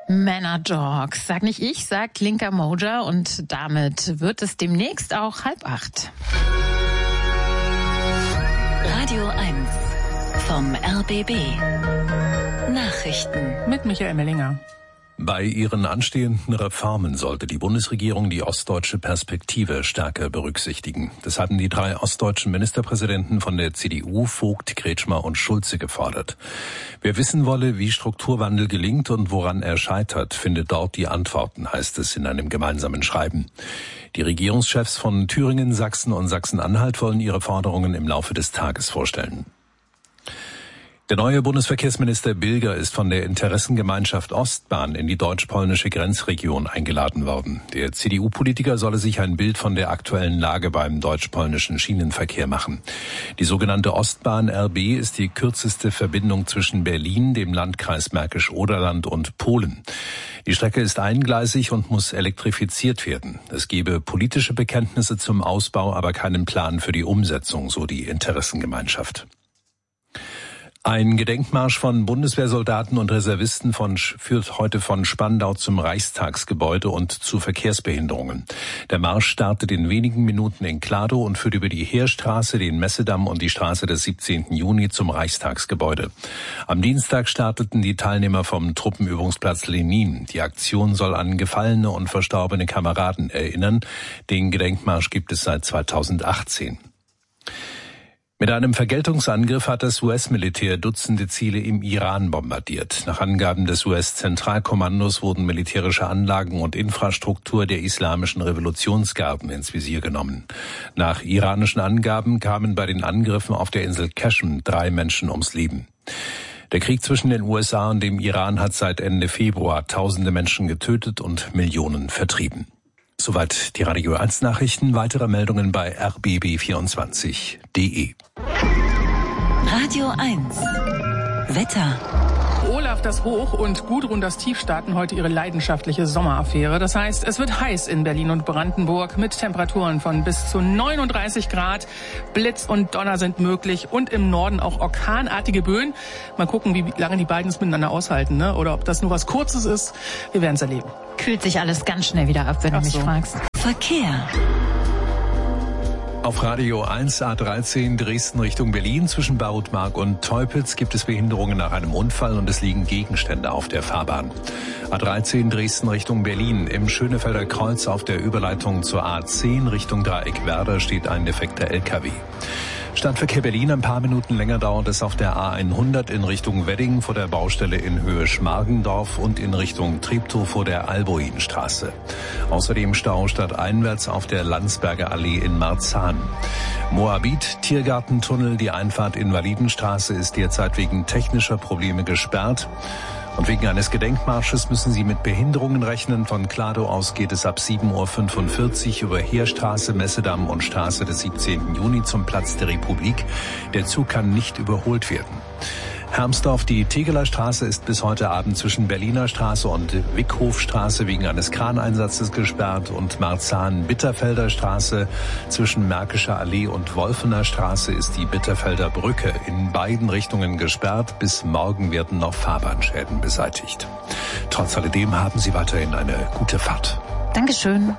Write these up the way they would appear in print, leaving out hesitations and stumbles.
Männerdogs. Sag nicht ich, sagt Linka Moja, und damit wird es demnächst auch 7:30. Radio 1 vom RBB. Nachrichten mit Michael Mellinger. Bei ihren anstehenden Reformen sollte die Bundesregierung die ostdeutsche Perspektive stärker berücksichtigen. Das hatten die 3 ostdeutschen Ministerpräsidenten von der CDU, Vogt, Kretschmer und Schulze, gefordert. Wer wissen wolle, wie Strukturwandel gelingt und woran er scheitert, findet dort die Antworten, heißt es in einem gemeinsamen Schreiben. Die Regierungschefs von Thüringen, Sachsen und Sachsen-Anhalt wollen ihre Forderungen im Laufe des Tages vorstellen. Der neue Bundesverkehrsminister Bilger ist von der Interessengemeinschaft Ostbahn in die deutsch-polnische Grenzregion eingeladen worden. Der CDU-Politiker solle sich ein Bild von der aktuellen Lage beim deutsch-polnischen Schienenverkehr machen. Die sogenannte Ostbahn RB ist die kürzeste Verbindung zwischen Berlin, dem Landkreis Märkisch-Oderland und Polen. Die Strecke ist eingleisig und muss elektrifiziert werden. Es gebe politische Bekenntnisse zum Ausbau, aber keinen Plan für die Umsetzung, so die Interessengemeinschaft. Ein Gedenkmarsch von Bundeswehrsoldaten und Reservisten führt heute von Spandau zum Reichstagsgebäude und zu Verkehrsbehinderungen. Der Marsch startet in wenigen Minuten in Kladow und führt über die Heerstraße, den Messedamm und die Straße des 17. Juni zum Reichstagsgebäude. Am Dienstag starteten die Teilnehmer vom Truppenübungsplatz Lenin. Die Aktion soll an gefallene und verstorbene Kameraden erinnern. Den Gedenkmarsch gibt es seit 2018. Mit einem Vergeltungsangriff hat das US-Militär Dutzende Ziele im Iran bombardiert. Nach Angaben des US-Zentralkommandos wurden militärische Anlagen und Infrastruktur der islamischen Revolutionsgarden ins Visier genommen. Nach iranischen Angaben kamen bei den Angriffen auf der Insel Qashm 3 Menschen ums Leben. Der Krieg zwischen den USA und dem Iran hat seit Ende Februar Tausende Menschen getötet und Millionen vertrieben. Soweit die Radio 1 Nachrichten. Weitere Meldungen bei rbb24.de. Radio 1 Wetter. Olaf das Hoch und Gudrun das Tief starten heute ihre leidenschaftliche Sommeraffäre. Das heißt, es wird heiß in Berlin und Brandenburg mit Temperaturen von bis zu 39 Grad. Blitz und Donner sind möglich und im Norden auch orkanartige Böen. Mal gucken, wie lange die beiden es miteinander aushalten, ne? Oder ob das nur was Kurzes ist. Wir werden es erleben. Kühlt sich alles ganz schnell wieder ab, wenn du mich fragst. Verkehr. Auf Radio 1 A13 Dresden Richtung Berlin zwischen Barutmark und Teupitz gibt es Behinderungen nach einem Unfall und es liegen Gegenstände auf der Fahrbahn. A13 Dresden Richtung Berlin im Schönefelder Kreuz auf der Überleitung zur A10 Richtung Dreieck Werder steht ein defekter LKW. Stadtverkehr Berlin, ein paar Minuten länger dauert es auf der A100 in Richtung Wedding vor der Baustelle in Höhe Schmargendorf und in Richtung Treptow vor der Albuinstraße. Außerdem Stau stadteinwärts auf der Landsberger Allee in Marzahn. Moabit, Tiergartentunnel, die Einfahrt Invalidenstraße ist derzeit wegen technischer Probleme gesperrt. Und wegen eines Gedenkmarsches müssen Sie mit Behinderungen rechnen. Von Kladow aus geht es ab 7:45 Uhr über Heerstraße, Messedamm und Straße des 17. Juni zum Platz der Republik. Der Zug kann nicht überholt werden. Hermsdorf, die Tegeler Straße ist bis heute Abend zwischen Berliner Straße und Wickhofstraße wegen eines Kraneinsatzes gesperrt und Marzahn-Bitterfelder Straße zwischen Märkischer Allee und Wolfener Straße ist die Bitterfelder Brücke in beiden Richtungen gesperrt. Bis morgen werden noch Fahrbahnschäden beseitigt. Trotz alledem haben Sie weiterhin eine gute Fahrt. Dankeschön.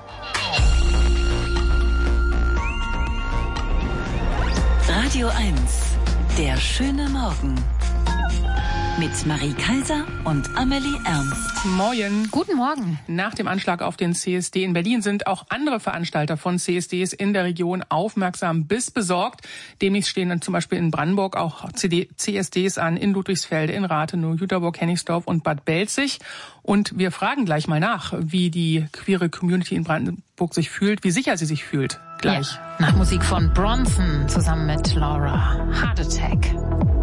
Radio 1, der schöne Morgen. Mit Marie Kaiser und Amelie Ernst. Moin. Guten Morgen. Nach dem Anschlag auf den CSD in Berlin sind auch andere Veranstalter von CSDs in der Region aufmerksam bis besorgt. Demnächst stehen dann zum Beispiel in Brandenburg auch CSDs an, in Ludwigsfelde, in Rathenow, Jüterbock, Hennigsdorf und Bad Belzig. Und wir fragen gleich mal nach, wie die queere Community in Brandenburg sich fühlt, wie sicher sie sich fühlt. Gleich. Ja, nach Musik von Bronson zusammen mit Laura. Heart Attack.